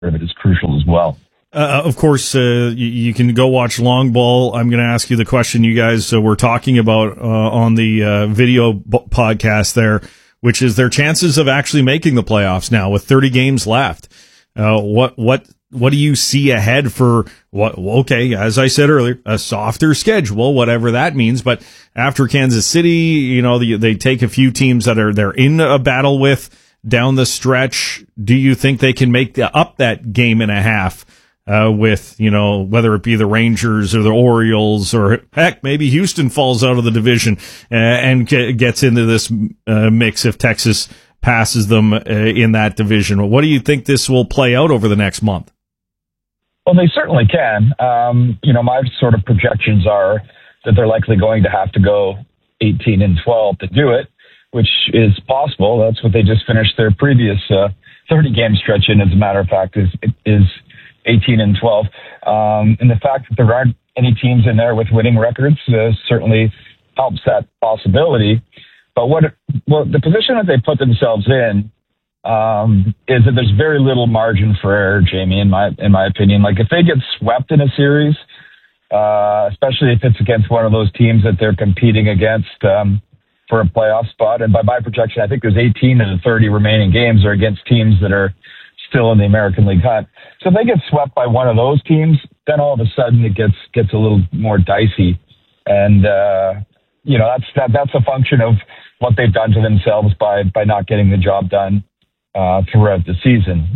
of it is crucial as well. Of course, you can go watch Long Ball. I'm going to ask you the question you guys were talking about on the video podcast there, which is their chances of actually making the playoffs now with 30 games left. What do you see ahead for what? Okay, as I said earlier, a softer schedule, whatever that means. But after Kansas City, they take a few teams that they're in a battle with down the stretch. Do you think they can make up that game and a half? With, whether it be the Rangers or the Orioles or heck, maybe Houston falls out of the division and gets into this mix if Texas passes them in that division. What do you think this will play out over the next month? Well, they certainly can. My sort of projections are that they're likely going to have to go 18-12 to do it, which is possible. That's what they just finished their previous 30-game stretch in, as a matter of fact, is 18-12. And the fact that there aren't any teams in there with winning records certainly helps that possibility. But the position that they put themselves in is that there's very little margin for error, Jamie, in my opinion. Like if they get swept in a series, especially if it's against one of those teams that they're competing against for a playoff spot, and by my projection, I think there's 18 of the 30 remaining games are against teams that are still in the American League hunt. So if they get swept by one of those teams, then all of a sudden it gets a little more dicey. And, that's a function of what they've done to themselves by not getting the job done throughout the season.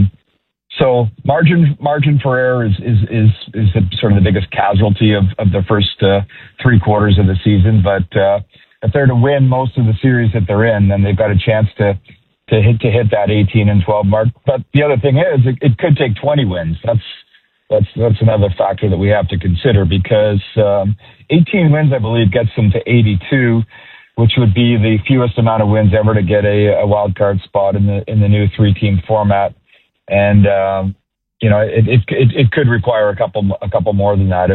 So margin for error is sort of the biggest casualty of the first 3 quarters of the season. But if they're to win most of the series that they're in, then they've got a chance to hit that 18-12 mark. But the other thing is, it could take 20 wins. That's another factor that we have to consider, because 18 wins, I believe, gets them to 82, which would be the fewest amount of wins ever to get a wild card spot in the new 3-team format. And it could require a couple more than that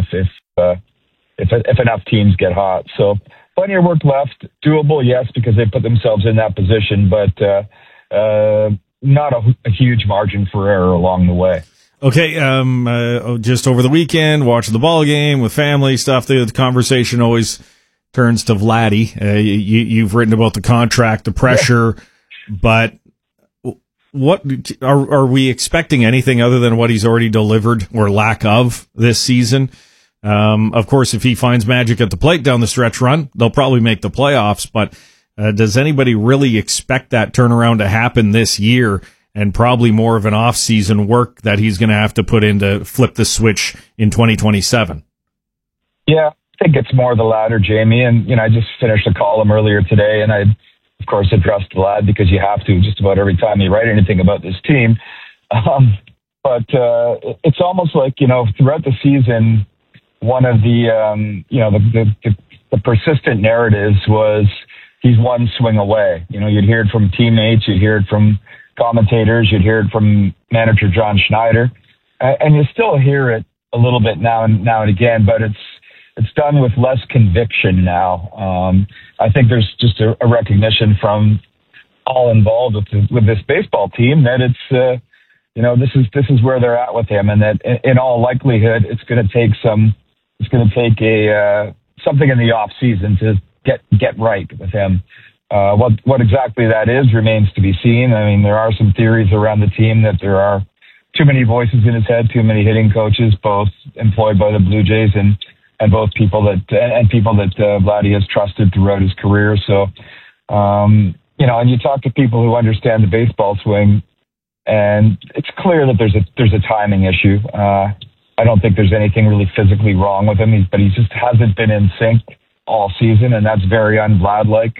if enough teams get hot. So plenty of work left. Doable, yes, because they put themselves in that position, but not a huge margin for error along the way. Okay, just over the weekend, watching the ball game with family stuff, the conversation always turns to Vladdy. You've written about the contract, the pressure, but what are we expecting anything other than what he's already delivered or lack of this season? Of course, if he finds magic at the plate down the stretch run, they'll probably make the playoffs, but does anybody really expect that turnaround to happen this year, and probably more of an off-season work that he's going to have to put in to flip the switch in 2027? Yeah, I think it's more the latter, Jamie. And, I just finished a column earlier today, and I, of course, addressed Vlad because you have to just about every time you write anything about this team. But it's almost like, throughout the season, one of the persistent narratives was he's one swing away. You'd hear it from teammates, you'd hear it from commentators, you'd hear it from manager John Schneider, and you still hear it a little bit now and again, but it's done with less conviction now. I think there's just a recognition from all involved with this baseball team that it's this is where they're at with him, and that in all likelihood it's going to take something in the off season to get right with him. What exactly that is remains to be seen. I mean, there are some theories around the team that there are too many voices in his head, too many hitting coaches, both employed by the Blue Jays and both people that Vladdy has trusted throughout his career. So, and you talk to people who understand the baseball swing, and it's clear that there's a timing issue. I don't think there's anything really physically wrong with him, but he just hasn't been in sync all season, and that's very un-Vlad-like.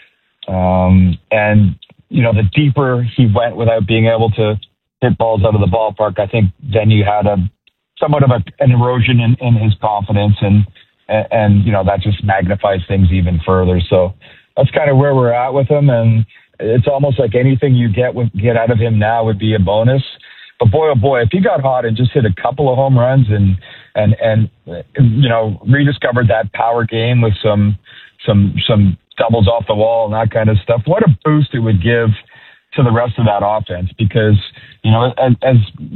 The deeper he went without being able to hit balls out of the ballpark, I think then you had somewhat of an erosion in his confidence, and that just magnifies things even further. So that's kind of where we're at with him, and it's almost like anything you get out of him now would be a bonus. But boy, oh boy, if he got hot and just hit a couple of home runs and rediscovered that power game with some doubles off the wall and that kind of stuff, what a boost it would give to the rest of that offense because, as